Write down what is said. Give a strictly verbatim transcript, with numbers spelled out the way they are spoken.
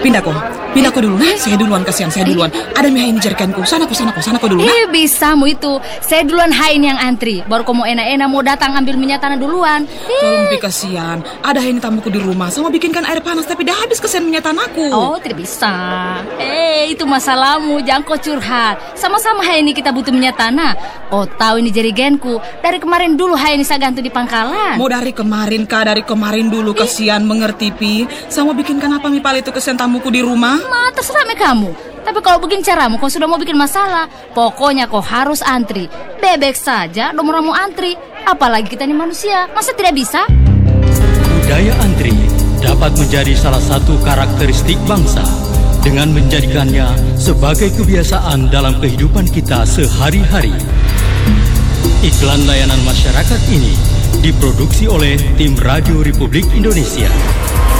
Pindah kok. Pindah kok dulu. Nah, saya duluan, kasihan saya duluan. Ada mie ini jerikanku. Sana kok, sana kok, sana kok dulu. Eh, bisa mu itu. Saya duluan hain yang antri. Baru kau mau enak-enak mau datang ambil minyak tanah duluan. Tolong Pi, kasihan. Ada ini tamuku di rumah. Saya mau bikinkan air panas tapi dah habis kesian minyak tanahku. Oh, tidak bisa. Eh, itu masalahmu. Jangan kau curhat. Sama-sama hai ini kita butuh minyak tanah. Oh, tahu ini jerigenku. Dari kemarin dulu hai ini saya gantung di pangkalan. Mau dari kemarin kah? Dari kemarin dulu, kasihan, mengerti Pi. Saya mau bikinkan apa mi pal itu kesian tamuku di rumah. Ma, terserah me kamu. Tapi kalau begini caramu, kau sudah mau bikin masalah. Pokoknya kau harus antri. Bebek saja, nomor mau antri. Apalagi kita ini manusia, masa tidak bisa? Budaya antri dapat menjadi salah satu karakteristik bangsa dengan menjadikannya sebagai kebiasaan dalam kehidupan kita sehari-hari. Iklan layanan masyarakat ini diproduksi oleh tim Radio Republik Indonesia.